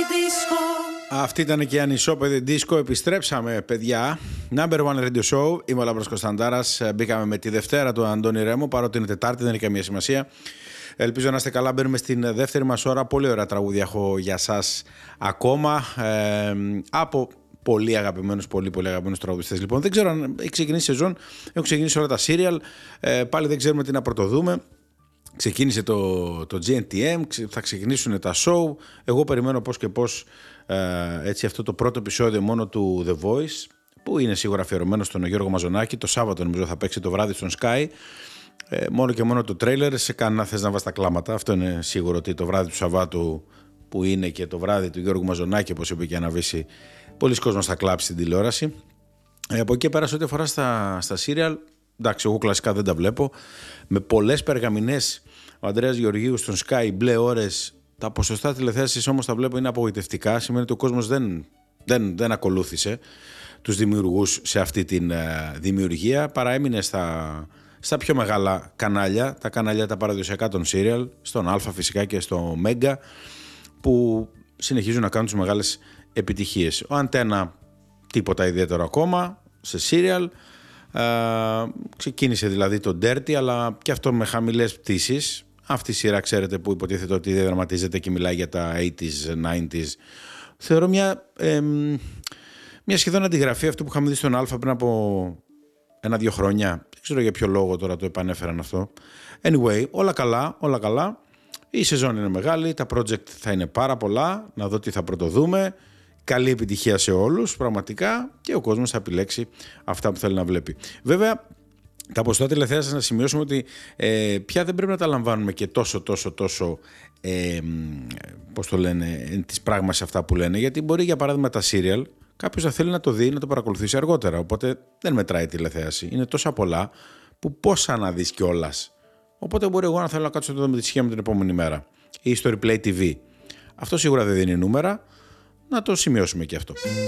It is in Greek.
Αυτή ήταν και η Ανισόπεδη Disco. Επιστρέψαμε, παιδιά. Number One Radio Show. Είμαι ο Λάμπρος Κωνσταντάρας. Μπήκαμε με τη Δευτέρα του Αντώνη Ρέμου. Παρότι είναι Τετάρτη, δεν έχει καμία σημασία. Ελπίζω να είστε καλά. Μπαίνουμε στην δεύτερη μας ώρα. Πολύ ωραία τραγούδια έχω για σας ακόμα. Από πολύ αγαπημένους τραγουδιστές. Λοιπόν, δεν ξέρω αν έχει ξεκινήσει η σεζόν. Έχουν ξεκινήσει όλα τα serial. Πάλι δεν ξέρουμε τι να πρωτοδούμε. Ξεκίνησε το GNTM, θα ξεκινήσουν τα show. Εγώ περιμένω πώς και πώς έτσι αυτό το πρώτο επεισόδιο μόνο του The Voice, που είναι σίγουρα αφιερωμένο στον Γιώργο Μαζονάκη. Το Σάββατο νομίζω θα παίξει το βράδυ στον Sky. Μόνο και μόνο το τρέιλερ σε κάνει να θες να βάζει τα κλάματα. Αυτό είναι σίγουρο, ότι το βράδυ του Σαββάτου, που είναι και το βράδυ του Γιώργου Μαζονάκη, όπως είπε και η Αναβίση, πολλοί κόσμος θα κλάψει στην τηλεόραση. Από εκεί πέρα, ό,τι αφορά στα serial, εντάξει, εγώ κλασικά δεν τα βλέπω. Με πολλές περγαμηνές, ο Ανδρέας Γεωργίου στον Sky, μπλε ώρες. Τα ποσοστά τηλεθέασης όμως τα βλέπω είναι απογοητευτικά. Σημαίνει ότι ο κόσμος δεν ακολούθησε τους δημιουργούς σε αυτή τη δημιουργία. Παραέμεινε στα πιο μεγάλα κανάλια, τα κανάλια τα παραδοσιακά των serial, στον Α φυσικά και στο Μέγκα, που συνεχίζουν να κάνουν τις μεγάλες επιτυχίες. Ο Αντένα τίποτα ιδιαίτερο ακόμα σε serial. Ξεκίνησε δηλαδή το Dirty, αλλά και αυτό με χαμηλές πτήσεις. Αυτή η σειρά, ξέρετε, που υποτίθεται ότι διαδραματίζεται και μιλάει για τα 80s, 90s. Θεωρώ μια σχεδόν αντιγραφή αυτού που είχαμε δει στον Α πριν από 1-2 χρόνια. Δεν ξέρω για ποιο λόγο τώρα το επανέφεραν αυτό. Anyway, όλα καλά. Η σεζόν είναι μεγάλη, τα project θα είναι πάρα πολλά. Να δω τι θα πρωτοδούμε. Καλή επιτυχία σε όλους, πραγματικά, και ο κόσμος θα επιλέξει αυτά που θέλει να βλέπει. Βέβαια, τα ποσοστά τηλεθέασης, να σημειώσουμε ότι πια δεν πρέπει να τα λαμβάνουμε και τόσο πώς το λένε, τις πράγμας αυτά που λένε, γιατί μπορεί, για παράδειγμα, τα serial, κάποιος θα θέλει να το δει, να το παρακολουθήσει αργότερα, οπότε δεν μετράει η τηλεθέαση. Είναι τόσα πολλά που πόσα να δεις κιόλας. Οπότε μπορεί εγώ να θέλω να κάτσω να το δω με τη σχέση μου την επόμενη μέρα, ή στο Replay TV. Αυτό σίγουρα δεν δίνει νούμερα. Να το σημειώσουμε και αυτό.